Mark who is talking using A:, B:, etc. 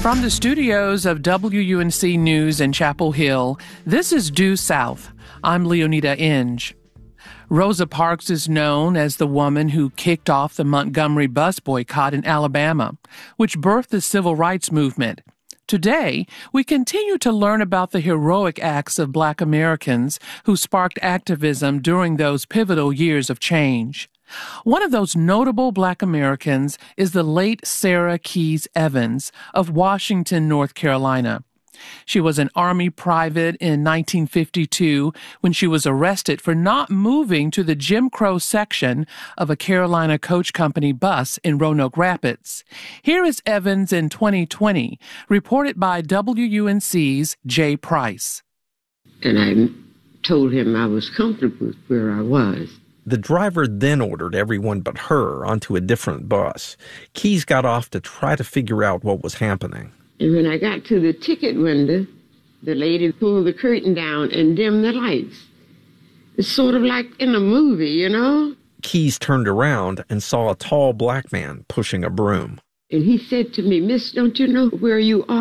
A: From the studios of WUNC News in Chapel Hill, this is Due South. I'm Leonida Inge. Rosa Parks is known as the woman who kicked off the Montgomery bus boycott in Alabama, which birthed the civil rights movement. Today, we continue to learn about the heroic acts of Black Americans who sparked activism during those pivotal years of change. One of those notable Black Americans is the late Sarah Keys Evans of Washington, North Carolina. She was an Army private in 1952 when she was arrested for not moving to the Jim Crow section of a Carolina Coach Company bus in Roanoke Rapids. Here is Evans in 2020, reported by WUNC's Jay Price.
B: And I told him I was comfortable where I was.
C: The driver then ordered everyone but her onto a different bus. Keys got off to try to figure out what was happening.
B: And when I got to the ticket window, the lady pulled the curtain down and dimmed the lights. It's sort of like in a movie, you know?
C: Keys turned around and saw a tall Black man pushing a broom.
B: And he said to me, "Miss, don't you know where you are?"